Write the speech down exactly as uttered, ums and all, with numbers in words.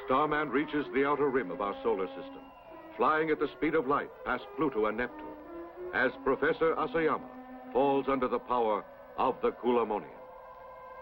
Starman reaches the outer rim of our solar system, flying at the speed of light past Pluto and Neptune, as Professor Asayama falls under the power of the Coolamonians.